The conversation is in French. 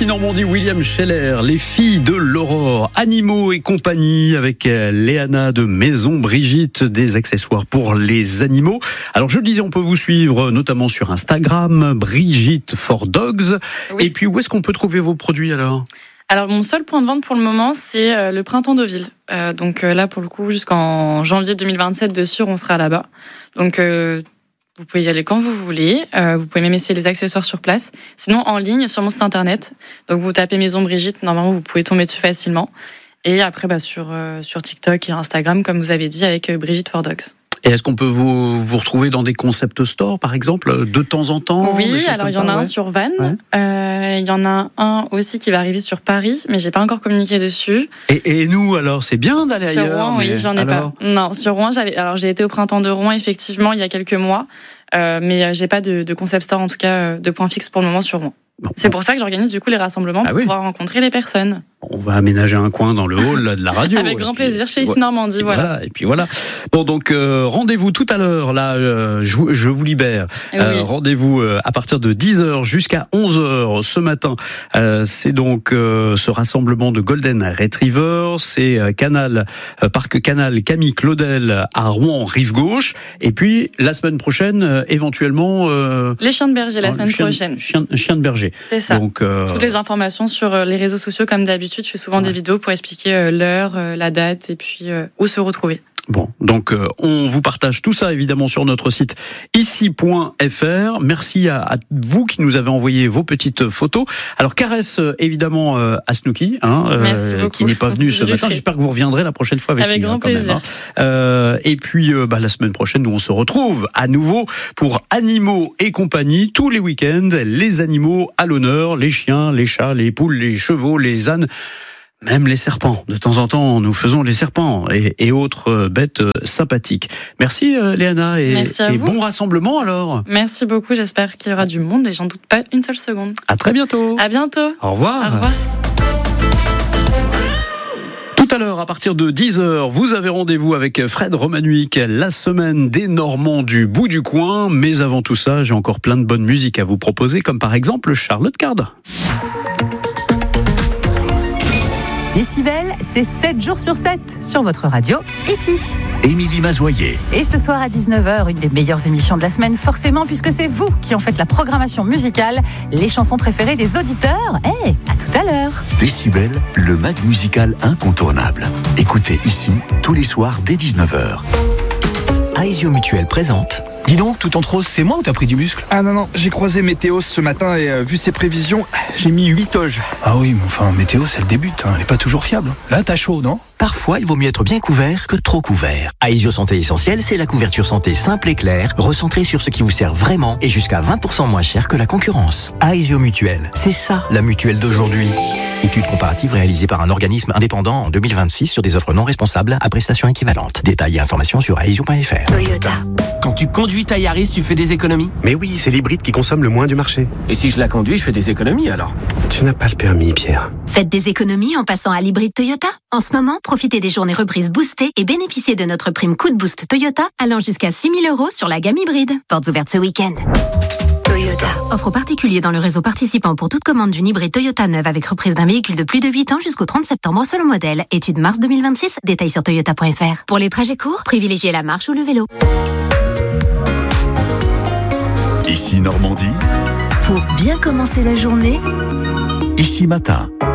Ici Normandie, William Scheller, les filles de l'aurore, animaux et compagnie avec Léana de Maison Brigitte, des accessoires pour les animaux. Alors je le disais, on peut vous suivre notamment sur Instagram, Brigitte for Dogs. Oui. Et puis où est-ce qu'on peut trouver vos produits alors ? Alors mon seul point de vente pour le moment, c'est le Printemps Deauville. Donc là pour le coup, jusqu'en janvier 2027 de sûr, on sera là-bas. Donc vous pouvez y aller quand vous voulez. Vous pouvez même essayer les accessoires sur place. Sinon, en ligne, sur mon site internet. Donc, vous tapez Maison Brigitte. Normalement, vous pouvez tomber dessus facilement. Et après, sur TikTok et Instagram, comme vous avez dit, avec Brigitte for Dogs. Et est-ce qu'on peut vous retrouver dans des concept stores, par exemple, de temps en temps ? Oui, alors il y en a un sur Vannes. Ouais. Il y en a un aussi qui va arriver sur Paris, mais j'ai pas encore communiqué dessus. Et nous, alors, c'est bien d'aller ailleurs ? Sur Rouen, oui, j'en ai pas. Non, sur Rouen, j'ai été au printemps de Rouen, effectivement, il y a quelques mois. Mais j'ai pas de concept store, en tout cas, de point fixe pour le moment sur Rouen. Bon, c'est pour ça que j'organise du coup les rassemblements pour pouvoir rencontrer les personnes. On va aménager un coin dans le hall de la radio. Avec grand plaisir chez Ici Normandie, voilà. Et puis voilà. Bon, donc rendez-vous tout à l'heure. Là, je vous libère. Oui. Rendez-vous à partir de 10h jusqu'à 11h ce matin. C'est donc ce rassemblement de Golden Retriever. C'est Parc Canal Camille Claudel à Rouen, rive gauche. Et puis la semaine prochaine, éventuellement. Les chiens de berger la semaine prochaine. Chiens de berger. C'est ça. Donc, toutes les informations sur les réseaux sociaux comme d'habitude. Je fais souvent des vidéos pour expliquer l'heure, la date et puis où se retrouver. Bon, donc on vous partage tout ça évidemment sur notre site ici.fr. Merci à vous qui nous avez envoyé vos petites photos. Alors caresse évidemment à Snooki, qui n'est pas venu ce matin. J'espère que vous reviendrez la prochaine fois avec grand plaisir. Et puis la semaine prochaine, nous on se retrouve à nouveau pour Animaux et compagnie. Tous les week-ends, les animaux à l'honneur, les chiens, les chats, les poules, les chevaux, les ânes. Même les serpents. De temps en temps, nous faisons les serpents et autres bêtes sympathiques. Merci Léana et bon rassemblement alors. Merci beaucoup, j'espère qu'il y aura du monde et j'en doute pas une seule seconde. À très bientôt. À bientôt. Au revoir. Au revoir. Tout à l'heure, à partir de 10h, vous avez rendez-vous avec Fred Romanuik, la semaine des Normands du bout du coin. Mais avant tout ça, j'ai encore plein de bonne musique à vous proposer, comme par exemple Charlotte Card. Décibel, c'est 7 jours sur 7 sur votre radio, ici. Émilie Mazoyer. Et ce soir à 19h, une des meilleures émissions de la semaine, forcément, puisque c'est vous qui en faites la programmation musicale, les chansons préférées des auditeurs. À tout à l'heure. Décibel, le mag musical incontournable. Écoutez ici, tous les soirs dès 19h. Aesio Mutuel présente. Dis donc, tout en rose, c'est moi ou t'as pris du muscle ? Ah non, j'ai croisé Météo ce matin et vu ses prévisions, j'ai mis 8 oges. Ah oui, mais enfin, Météo, c'est le début, elle est pas toujours fiable. Là, t'as chaud, non ? Parfois, il vaut mieux être bien couvert que trop couvert. Aesio Santé Essentielle, c'est la couverture santé simple et claire, recentrée sur ce qui vous sert vraiment et jusqu'à 20% moins cher que la concurrence. Aesio Mutuel, c'est ça la mutuelle d'aujourd'hui. Étude comparative réalisée par un organisme indépendant en 2026 sur des offres non responsables à prestations équivalentes. Détails et informations sur aesio.fr. Toyota. Quand tu conduis ta Yaris, tu fais des économies ? Mais oui, c'est l'hybride qui consomme le moins du marché. Et si je la conduis, je fais des économies alors ? Tu n'as pas le permis, Pierre. Faites des économies en passant à l'hybride Toyota. En ce moment, profitez des journées reprises boostées et bénéficiez de notre prime coup de boost Toyota allant jusqu'à 6 000 € sur la gamme hybride. Portes ouvertes ce week-end. Toyota. Offre aux particuliers dans le réseau participant pour toute commande d'une hybride Toyota neuve avec reprise d'un véhicule de plus de 8 ans jusqu'au 30 septembre selon modèle. Étude mars 2026. Détails sur toyota.fr. Pour les trajets courts, privilégiez la marche ou le vélo. Ici Normandie. Pour bien commencer la journée, Ici matin.